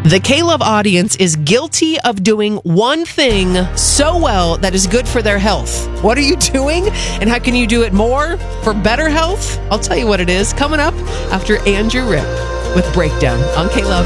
The K-Love audience is guilty of doing one thing so well that is good for their health. What are you doing? And how can you do it more for better health? I'll tell you what it is coming up after Andrew Ripp with Breakdown on K-Love.